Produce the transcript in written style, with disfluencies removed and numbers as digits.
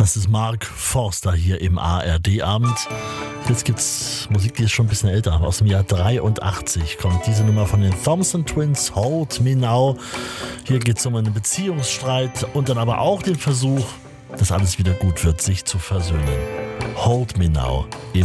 Das ist Mark Forster hier im ARD-Abend. Jetzt gibt's Musik, die ist schon ein bisschen älter. Aus dem Jahr 83 kommt diese Nummer von den Thompson Twins, Hold Me Now. Hier geht's um einen Beziehungsstreit und dann aber auch den Versuch, dass alles wieder gut wird, sich zu versöhnen. Hold Me Now.